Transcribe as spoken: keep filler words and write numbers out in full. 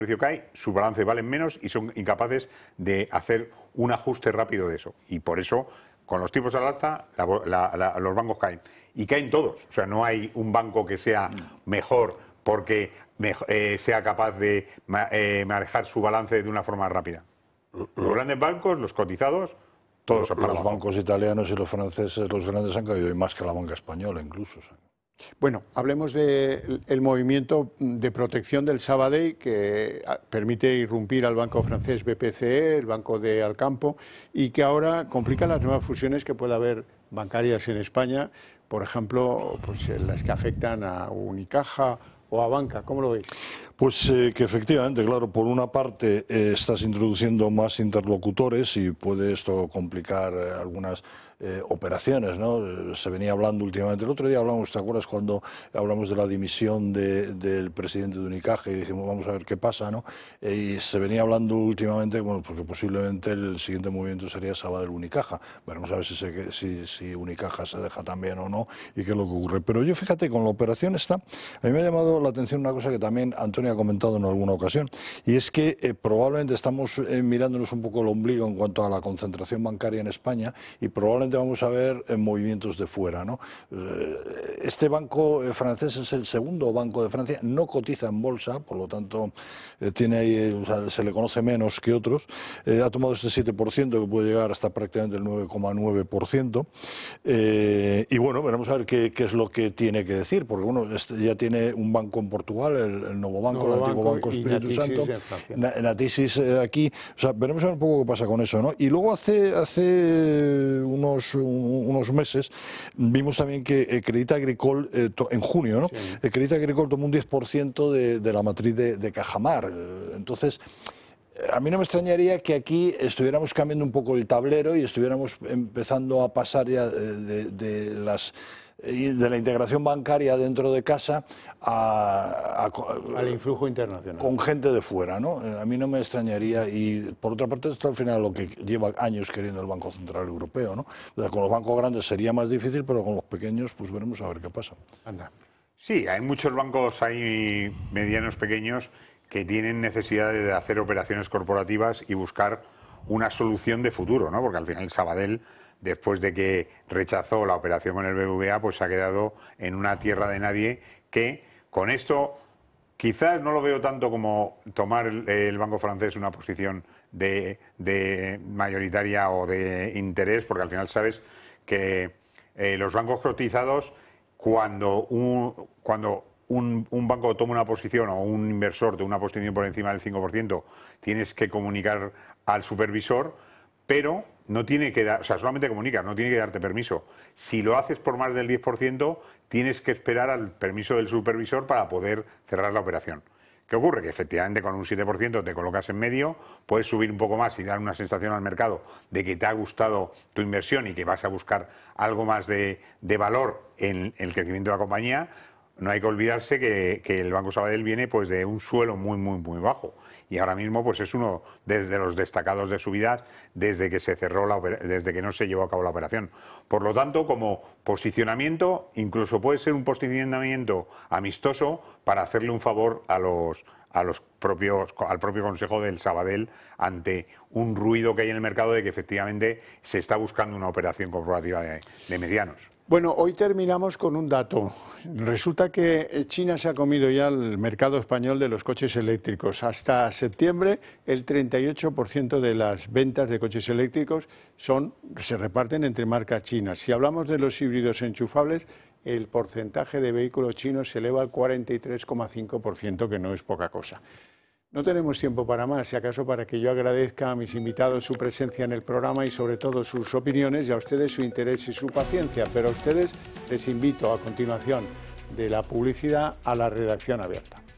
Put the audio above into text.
precio cae, su balance valen menos y son incapaces de hacer un ajuste rápido de eso. Y por eso, con los tipos al alza, la, la, la, los bancos caen. Y caen todos. O sea, no hay un banco que sea mejor porque me, eh, sea capaz de ma, eh, manejar su balance de una forma rápida. Los grandes bancos, los cotizados, todos los, los bancos italianos y los franceses, los grandes han caído y más que la banca española incluso. O sea. Bueno, hablemos del movimiento de protección del Sabadell que permite irrumpir al banco francés B P C E, el banco de Alcampo, y que ahora complica las nuevas fusiones que puede haber bancarias en España, por ejemplo, pues las que afectan a Unicaja o a Banca. ¿Cómo lo veis? Pues eh, que efectivamente, claro, por una parte eh, estás introduciendo más interlocutores y puede esto complicar eh, algunas eh, operaciones, ¿no? Se venía hablando últimamente, el otro día hablamos, ¿te acuerdas cuando hablamos de la dimisión de, del presidente de Unicaja y dijimos vamos a ver qué pasa, ¿no? Eh, y se venía hablando últimamente, bueno, porque posiblemente el siguiente movimiento sería Sabadell Unicaja. Veremos a ver si, se, si, si Unicaja se deja también o no y qué es lo que ocurre. Pero yo fíjate, con la operación esta, a mí me ha llamado la atención una cosa que también Antonio ha comentado en alguna ocasión, y es que eh, probablemente estamos eh, mirándonos un poco el ombligo en cuanto a la concentración bancaria en España y probablemente vamos a ver eh, movimientos de fuera, ¿no? Eh, este banco eh, francés es el segundo banco de Francia, no cotiza en bolsa, por lo tanto eh, tiene ahí, eh, o sea, se le conoce menos que otros, eh, ha tomado este siete por ciento que puede llegar hasta prácticamente el nueve coma nueve por ciento eh, y bueno, veremos a ver qué, qué es lo que tiene que decir, porque bueno, este ya tiene un banco en Portugal, el, el Novo Banco, Novo el antiguo Banco Banco Espíritu Santo, Natixis eh, aquí, o sea, veremos a ver un poco qué pasa con eso, ¿no? Y luego hace, hace unos, unos meses vimos también que eh, Crédit Agricole, eh, en junio, ¿no? Sí. El Crédit Agricole tomó un diez por ciento de, de la matriz de, de Cajamar, entonces a mí no me extrañaría que aquí estuviéramos cambiando un poco el tablero y estuviéramos empezando a pasar ya de, de, de las de la integración bancaria dentro de casa a, a, al influjo internacional con gente de fuera, ¿no? A mí no me extrañaría y por otra parte esto al final lo que lleva años queriendo el Banco Central Europeo, ¿no? O sea, con los bancos grandes sería más difícil, pero con los pequeños pues veremos a ver qué pasa. Anda. Sí, hay muchos bancos ahí medianos, pequeños que tienen necesidad de hacer operaciones corporativas y buscar una solución de futuro, ¿no? Porque al final Sabadell, después de que rechazó la operación con el B B V A, pues se ha quedado en una tierra de nadie que con esto quizás no lo veo tanto como tomar el, el banco francés una posición de, de mayoritaria o de interés, porque al final sabes que eh, los bancos cotizados, cuando un, cuando un, un banco toma una posición o un inversor de una posición por encima del cinco por ciento, tienes que comunicar al supervisor, pero no tiene que dar, o sea, solamente comunicar, no tiene que darte permiso. Si lo haces por más del diez por ciento, tienes que esperar al permiso del supervisor para poder cerrar la operación. ¿Qué ocurre? Que efectivamente con un siete por ciento te colocas en medio, puedes subir un poco más y dar una sensación al mercado de que te ha gustado tu inversión y que vas a buscar algo más de, de valor en el crecimiento de la compañía. No hay que olvidarse que, que el Banco Sabadell viene pues de un suelo muy, muy, muy bajo. Y ahora mismo pues es uno de los destacados de subidas desde que se cerró la desde que no se llevó a cabo la operación. Por lo tanto, como posicionamiento, incluso puede ser un posicionamiento amistoso para hacerle un favor a los a los propios al propio Consejo del Sabadell ante un ruido que hay en el mercado de que efectivamente se está buscando una operación corporativa de, de medianos. Bueno, hoy terminamos con un dato. Resulta que China se ha comido ya el mercado español de los coches eléctricos. Hasta septiembre, el treinta y ocho por ciento de las ventas de coches eléctricos son, se reparten entre marcas chinas. Si hablamos de los híbridos enchufables, el porcentaje de vehículos chinos se eleva al cuarenta y tres coma cinco por ciento, que no es poca cosa. No tenemos tiempo para más, si acaso para que yo agradezca a mis invitados su presencia en el programa y sobre todo sus opiniones y a ustedes su interés y su paciencia, pero a ustedes les invito a continuación de la publicidad a la redacción abierta.